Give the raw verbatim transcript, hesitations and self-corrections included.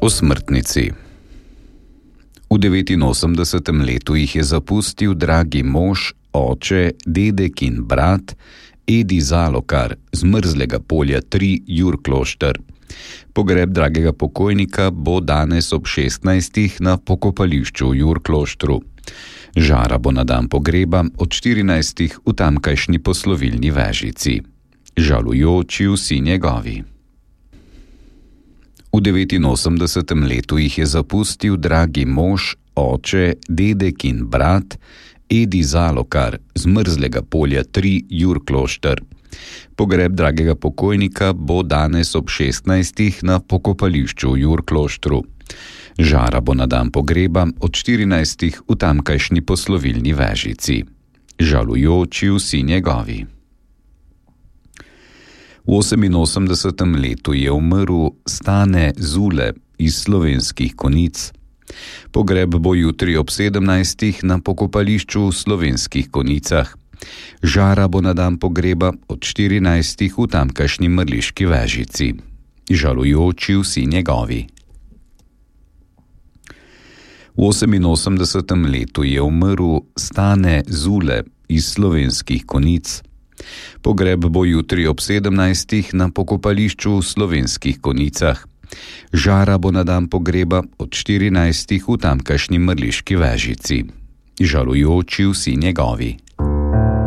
Posmrtnici. V devetinosemdesetem letu jih je zapustil dragi mož, oče, dedek in brat Edi Zalokar z Mrzlega polja tri Jurklošter. Pogreb dragega pokojnika bo danes ob šestnajstih na pokopališču v Jurkloštru. Žara bo na dan pogreba od štirinajstih v tamkajšnji poslovilni vežici. Žalujoči vsi njegovi. V devetinosemdesetem letu jih je zapustil dragi mož, oče, dedek in brat Edi Zalokar z Mrzlega polja tri Jurklošter. Pogreb dragega pokojnika bo danes ob šestnajstih na pokopališču v Jurkloštru. Žara bo na dan pogreba od štirinajstih v tamkajšnji poslovilni vežici. Žalujoči vsi njegovi. V oseminosemdesetem letu je umrl Stane Zule iz Slovenskih Konjic. Pogreb bo jutri ob sedemnajstih na pokopališču v Slovenskih Konjicah. Žara bo na dan pogreba od štirinajstih v tamkajšnji mrliški vežici. Žalujoči vsi njegovi. V oseminosemdesetem letu je umrl Stane Zule iz Slovenskih Konjic. Pogreb bo jutri ob sedemnajstih na pokopališču v Slovenskih Konjicah. Žara bo na dan pogreba od štirinajstih v tamkajšnji mrliški vežici. Žalujoči vsi njegovi.